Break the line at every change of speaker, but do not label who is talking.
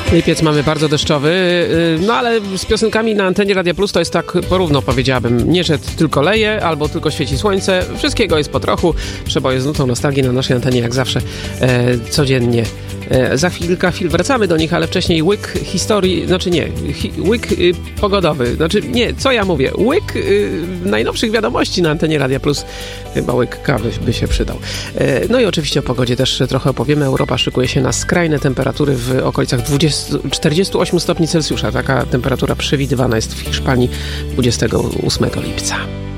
Lipiec mamy bardzo deszczowy, no ale z piosenkami na antenie Radia Plus to jest tak porówno, powiedziałabym. Nie, że tylko leje, albo tylko świeci słońce. Wszystkiego jest po trochu. Przeboje z nutą nostalgii na naszej antenie, jak zawsze, codziennie. Za chwilkę wracamy do nich, ale wcześniej łyk historii, znaczy nie, łyk pogodowy, znaczy nie, co ja mówię, łyk najnowszych wiadomości na antenie Radia Plus, chyba łyk kawy by się przydał. No i oczywiście o pogodzie też trochę opowiemy. Europa szykuje się na skrajne temperatury w okolicach 48 stopni Celsjusza. Taka temperatura przewidywana jest w Hiszpanii 28 lipca.